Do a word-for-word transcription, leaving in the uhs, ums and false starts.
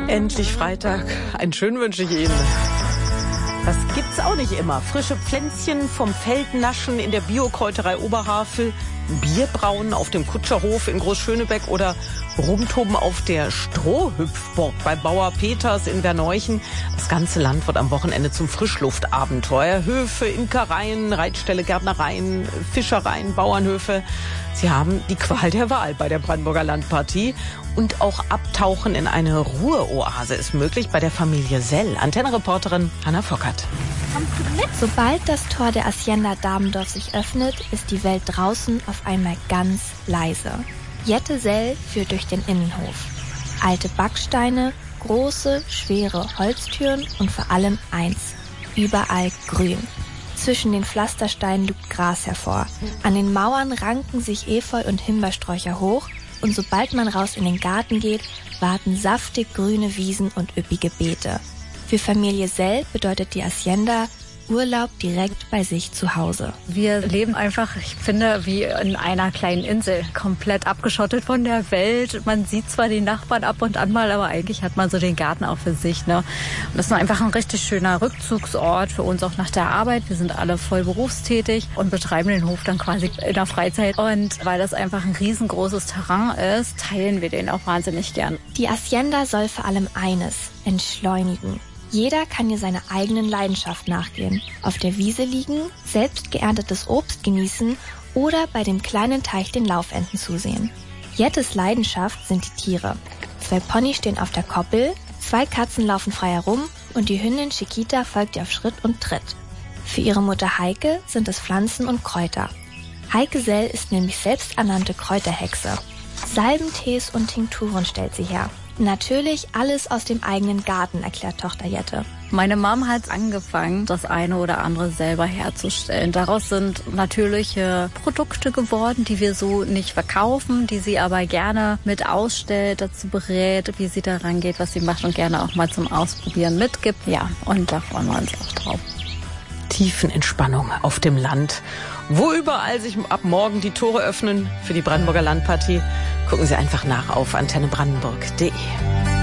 Endlich Freitag. Einen schönen wünsche ich Ihnen. Das gibt's auch nicht immer. Frische Pflänzchen vom Feld naschen in der Biokräuterei Oberhavel, Bierbrauen auf dem Kutscherhof in Großschönebeck oder rumtoben auf der Strohhüpfburg bei Bauer Peters in Verneuchen. Das ganze Land wird am Wochenende zum Frischluftabenteuer. Höfe, Imkereien, Reitställe, Gärtnereien, Fischereien, Bauernhöfe. Sie haben die Qual der Wahl bei der Brandenburger Landpartie. Und auch Abtauchen in eine Ruheoase ist möglich bei der Familie Sell. Antenne-Reporterin Hanna Fockert. Sobald das Tor der Hacienda Dabendorf sich öffnet, ist die Welt draußen auf einmal ganz leise. Jette Sell führt durch den Innenhof. Alte Backsteine, große, schwere Holztüren und vor allem eins: überall grün. Zwischen den Pflastersteinen lugt Gras hervor. An den Mauern ranken sich Efeu und Himbeersträucher hoch. Und sobald man raus in den Garten geht, warten saftig grüne Wiesen und üppige Beete. Für Familie Sell bedeutet die Hacienda Urlaub direkt bei sich zu Hause. Wir leben einfach, ich finde, wie in einer kleinen Insel, komplett abgeschottet von der Welt. Man sieht zwar die Nachbarn ab und an mal, aber eigentlich hat man so den Garten auch für sich, ne? Und das ist einfach ein richtig schöner Rückzugsort für uns auch nach der Arbeit. Wir sind alle voll berufstätig und betreiben den Hof dann quasi in der Freizeit. Und weil das einfach ein riesengroßes Terrain ist, teilen wir den auch wahnsinnig gern. Die Hacienda soll vor allem eines: entschleunigen. Jeder kann hier seiner eigenen Leidenschaft nachgehen. Auf der Wiese liegen, selbst geerntetes Obst genießen oder bei dem kleinen Teich den Laufenten zusehen. Jettes Leidenschaft sind die Tiere. Zwei Ponys stehen auf der Koppel, zwei Katzen laufen frei herum und die Hündin Chiquita folgt ihr auf Schritt und Tritt. Für ihre Mutter Heike sind es Pflanzen und Kräuter. Heike Sell ist nämlich selbsternannte Kräuterhexe. Salben, Tees und Tinkturen stellt sie her. Natürlich alles aus dem eigenen Garten, erklärt Tochter Jette. Meine Mom hat angefangen, das eine oder andere selber herzustellen. Daraus sind natürliche Produkte geworden, die wir so nicht verkaufen, die sie aber gerne mit ausstellt, dazu berät, wie sie daran geht, was sie macht und gerne auch mal zum Ausprobieren mitgibt. Ja, und da freuen wir uns auch drauf. Tiefenentspannung auf dem Land, wo überall sich ab morgen die Tore öffnen für die Brandenburger Landpartie. Gucken Sie einfach nach auf antenne brandenburg punkt de.